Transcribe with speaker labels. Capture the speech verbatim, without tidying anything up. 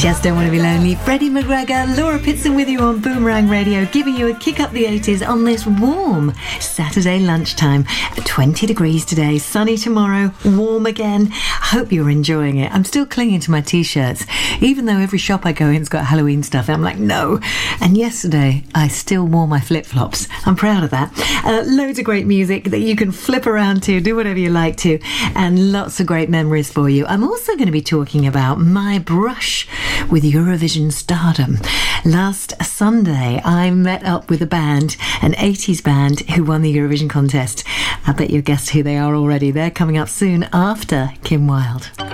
Speaker 1: Just Don't Want to Be Lonely. Freddie McGregor, Laura Pitson with you on Boomerang Radio, giving you a kick up the eighties on this warm Saturday lunchtime. twenty degrees today, sunny tomorrow, warm again. Hope you're enjoying it. I'm still clinging to my t-shirts, even though every shop I go in's got Halloween stuff. I'm like, no. And yesterday, I still wore my flip-flops. I'm proud of that. Uh, loads of great music that you can flip around to, do whatever you like to, and lots of great memories for you. I'm also going to be talking about my brush with Eurovision stardom. Last Sunday, I met up with a band, an eighties band who won the Eurovision contest. I bet you guessed who they are already. They're coming up soon after Kim Wilde.